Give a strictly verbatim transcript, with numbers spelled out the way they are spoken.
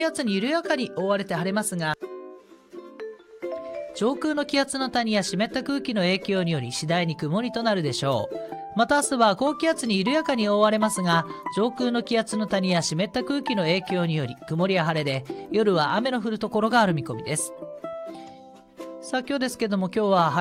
気圧に緩やかに覆われて晴れますが、上空の気圧の谷や湿った空気の影響により次第に曇りとなるでしょう。また明日は高気圧に緩やかに覆われますが、上空の気圧の谷や湿った空気の影響により曇りや晴れで、夜は雨の降るところがある見込みです。さあ今日ですけども、今日は